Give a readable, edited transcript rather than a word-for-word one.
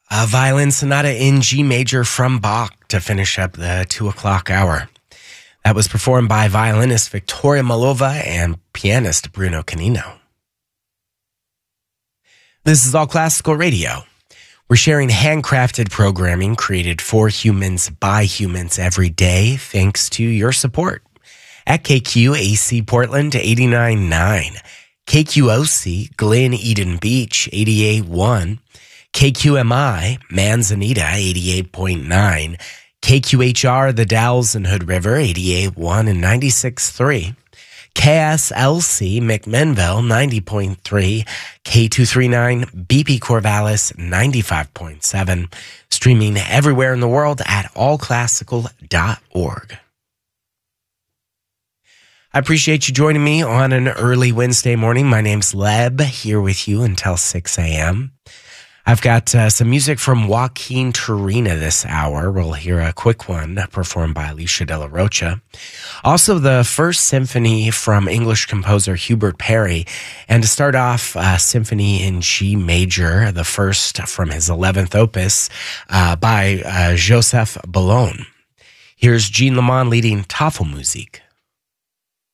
A violin sonata in G major from Bach to finish up the 2 o'clock hour. That was performed by violinist Victoria Malova and pianist Bruno Canino. This is All Classical Radio. We're sharing handcrafted programming created for humans by humans every day, thanks to your support. At KQAC Portland 89.9, KQOC Glen Eden Beach 88.1, KQMI Manzanita 88.9, KQHR The Dalles and Hood River 88.1 and 96.3, KSLC McMinnville 90.3, K239 BP Corvallis 95.7, streaming everywhere in the world at allclassical.org. I appreciate you joining me on an early Wednesday morning. My name's Leb, here with you until 6 a.m. I've got some music from Joaquin Turina this hour. We'll hear a quick one performed by Alicia de la Rocha. Also, the first symphony from English composer Hubert Parry. And to start off, Symphony in G major, the first from his 11th opus by Joseph Boulogne. Here's Jean Lemon leading Tafelmusik.